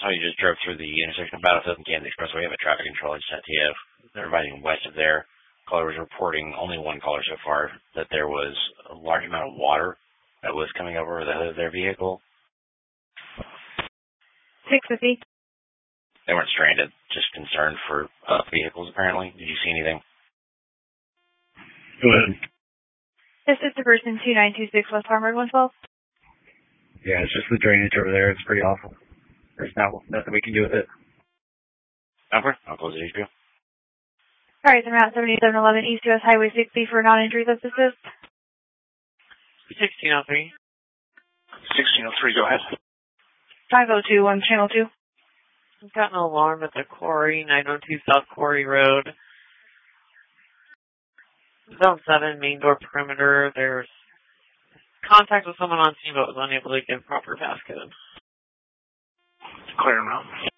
saw you just drove through the intersection of Battlefield and Kansas Expressway. We have a traffic control I just sent to you. They're riding west of there. Caller was reporting, only one caller so far, that there was a large amount of water that was coming over the hood of their vehicle. 650. They weren't stranded, just concerned for vehicles apparently. Did you see anything? Go ahead. This is the person 2926 West Farmer 112. Yeah, it's just the drainage over there. It's pretty awful. There's nothing we can do with it. Okay, I'll close the HPO. Alright, I'm at 7711 East US Highway 60 for non-injury substances. 1603. 1603, go ahead. 502 on Channel 2. I've got an alarm at the quarry, 902 South Quarry Road. Zone 7, main door perimeter. There's contact with someone on scene but was unable to get proper pass code. Clear them out.